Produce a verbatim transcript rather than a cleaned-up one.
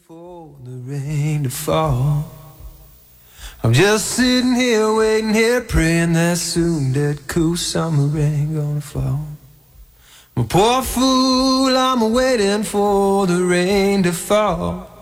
For the rain to fall, I'm just sitting here waiting here praying that soon that cool summer rain gonna fall. I'm a poor fool, I'm waiting for the rain to fall.